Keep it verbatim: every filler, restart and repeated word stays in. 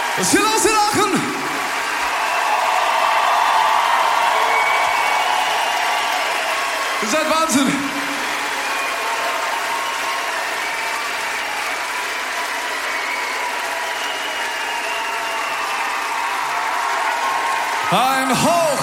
Was ist hier los in Aachen? Ihr seid Wahnsinn. Ein Hoch